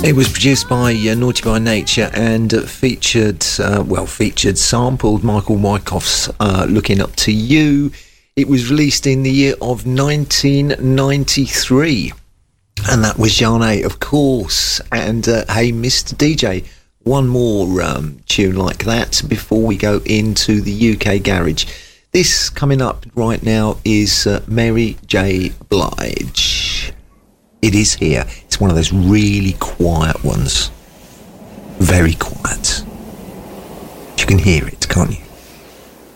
It was produced by Naughty by Nature and featured, sampled Michael Wyckoff's Looking Up to You. It was released in the year of 1993. And that was Jane, of course. And hey, Mr. DJ, one more tune like that before we go into the UK Garage. This coming up right now is Mary J. Blige. It is here. It's one of those really quiet ones. Very quiet. You can hear it, can't you?